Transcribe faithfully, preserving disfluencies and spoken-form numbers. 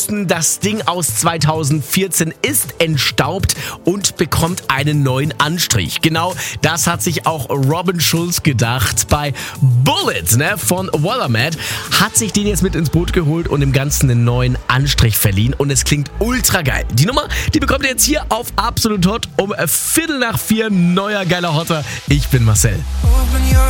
wussten, das Ding aus zweitausendvierzehn ist entstaubt und bekommt einen neuen Anstrich. Genau das hat sich auch Robin Schulz gedacht. Bei Bullet, ne, von Wallamat hat sich den jetzt mit ins Boot geholt und dem Ganzen einen neuen Anstrich verliehen und es klingt ultra geil. Die Nummer, die bekommt ihr jetzt hier auf Absolut Hot um Viertel nach vier. Neuer geiler Hotter. Ich bin Marcel.